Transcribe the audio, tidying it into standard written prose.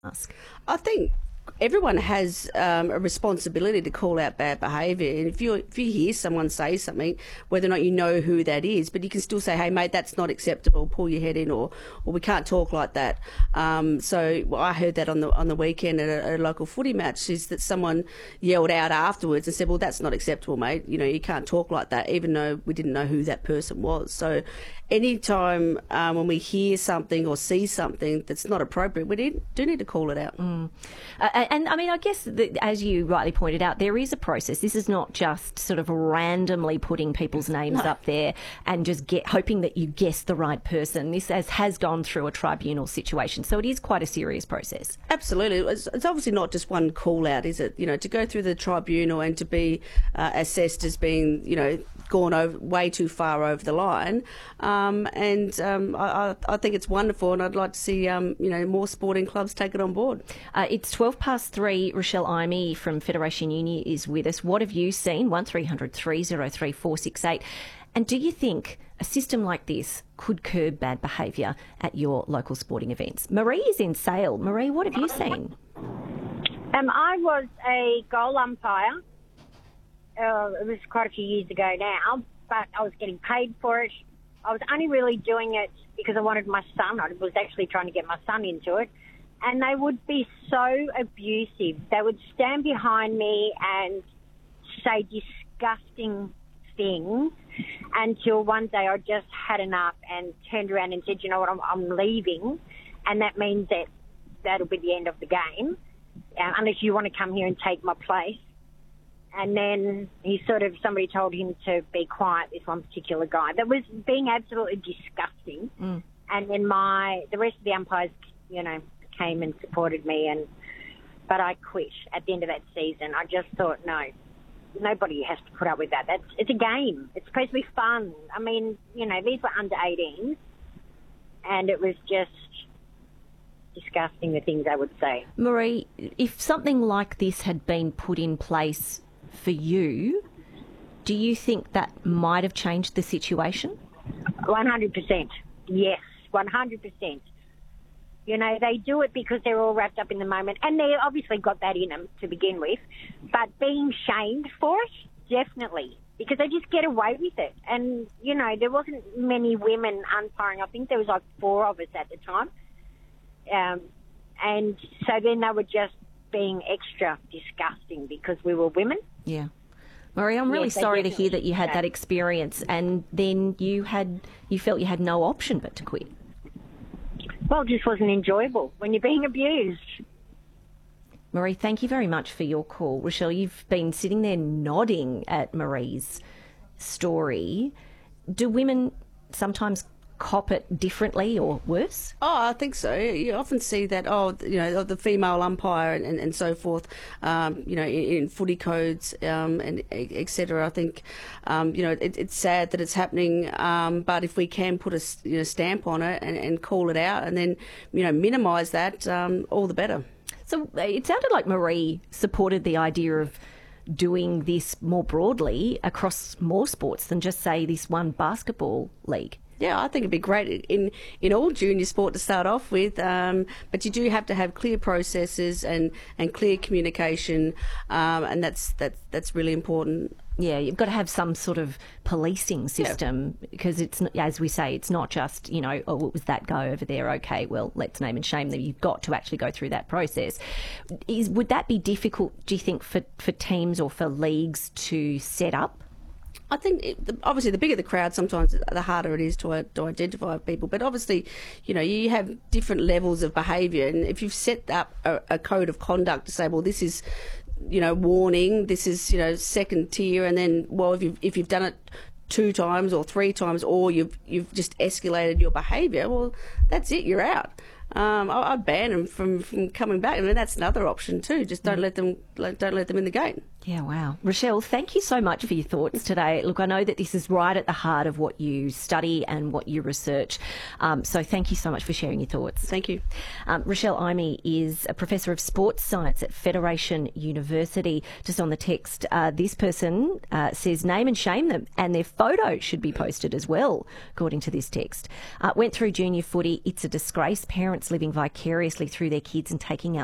ask? I think everyone has a responsibility to call out bad behaviour. And if you hear someone say something, whether or not you know who that is, but you can still say, hey, mate, that's not acceptable, pull your head in, or we can't talk like that. I heard that on the weekend at a local footy match, is that someone yelled out afterwards and said, well, that's not acceptable, mate. You know, you can't talk like that, even though we didn't know who that person was. So anytime when we hear something or see something that's not appropriate, we do need to call it out. And I mean, I guess that, as you rightly pointed out, there is a process. This is not just sort of randomly putting people's names up there and just hoping that you guess the right person. This has gone through a tribunal situation, so it is quite a serious process. Absolutely. It's obviously not just one call out, is it? You know, to go through the tribunal and to be assessed as being, you know, gone over way too far over the line. I think it's wonderful, and I'd like to see more sporting clubs take it on board. It's 3:12. Rochelle Imey from Federation Uni is with us. What have you seen? 1300 303 468. And do you think a system like this could curb bad behaviour at your local sporting events? Marie is in Sale. Marie, what have you seen? I was a goal umpire. It was quite a few years ago now, but I was getting paid for it. I was only really doing it because I wanted my son. I was actually trying to get my son into it. And they would be so abusive. They would stand behind me and say disgusting things until one day I just had enough and turned around and said, you know what, I'm leaving. And that means that'll be the end of the game, unless you want to come here and take my place. And then somebody told him to be quiet, this one particular guy. That was being absolutely disgusting. And then the rest of the umpires, you know, came and supported me, but I quit at the end of that season. I just thought, no, nobody has to put up with that. It's a game. It's supposed to be fun. I mean, you know, these were under 18s, and it was just disgusting, the things they would say. Marie, if something like this had been put in place for you, do you think that might have changed the situation? 100%. Yes, 100%. You know, they do it because they're all wrapped up in the moment, and they obviously got that in them to begin with, but being shamed for it, definitely, because they just get away with it. And, you know, there wasn't many women umpiring. I think there was like 4 of us at the time. And so then they were just being extra disgusting because we were women. Yeah. Marie, I'm really sorry to hear that you had that experience, and then you felt you had no option but to quit. Well, it just wasn't enjoyable when you're being abused. Marie, thank you very much for your call. Rochelle, you've been sitting there nodding at Marie's story. Do women sometimes cop it differently or worse? Oh, I think so. You often see that, the female umpire and so forth, in footy codes and et cetera. I think, it's sad that it's happening, but if we can put a stamp on it and call it out and then, minimise that, all the better. So it sounded like Marie supported the idea of doing this more broadly across more sports than just, say, this one basketball league. Yeah, I think it'd be great in all junior sport to start off with, but you do have to have clear processes and clear communication, and that's really important. Yeah, you've got to have some sort of policing system because it's, as we say, it's not just, it was that guy over there, okay, well, let's name and shame them. You've got to actually go through that process. Would that be difficult, do you think, for teams or for leagues to set up? I think, obviously, the bigger the crowd, sometimes the harder it is to identify people. But obviously, you have different levels of behaviour. And if you've set up a code of conduct to say, well, this is, warning, this is, second tier, and then, well, if you've done it 2 times or 3 times, or you've just escalated your behaviour, well, that's it, you're out. I'd ban them from coming back. I mean, that's another option too. Just don't let them in the game. Yeah, wow. Rochelle, thank you so much for your thoughts today. Look, I know that this is right at the heart of what you study and what you research. So thank you so much for sharing your thoughts. Thank you. Rochelle Imey is a Professor of Sports Science at Federation University. Just on the text, this person says name and shame them, and their photo should be posted as well, according to this text. Went through junior footy. It's a disgrace. Parents living vicariously through their kids and taking out